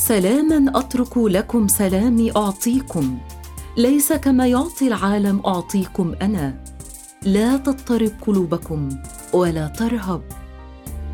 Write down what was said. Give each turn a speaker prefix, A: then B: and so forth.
A: سلاما أترك لكم، سلامي أعطيكم، ليس كما يعطي العالم أعطيكم أنا. لا تضطرب قلوبكم ولا ترهب.